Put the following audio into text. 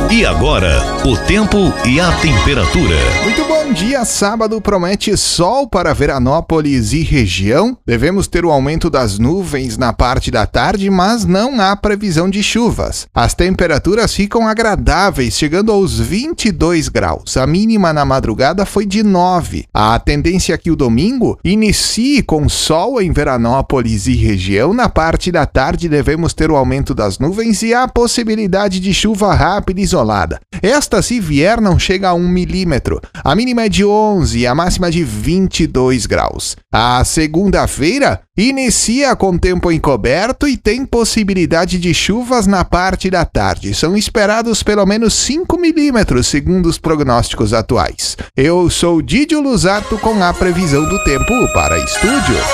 E agora, o tempo e a temperatura. Muito bom dia, sábado promete sol para Veranópolis e região. Devemos ter o aumento das nuvens na parte da tarde, mas não há previsão de chuvas. As temperaturas ficam agradáveis, chegando aos 22 graus. A mínima na madrugada foi de 9. A tendência é que o domingo inicie com sol em Veranópolis e região. Na parte da tarde devemos ter o aumento das nuvens e a possibilidade de chuva rápida e isolada. Esta, se vier, não chega a 1 milímetro. A mínima é de 11 e a máxima de 22 graus. A segunda-feira inicia com tempo encoberto e tem possibilidade de chuvas na parte da tarde. São esperados pelo menos 5 milímetros, segundo os prognósticos atuais. Eu sou Didio Luzato com a previsão do tempo para Estúdio.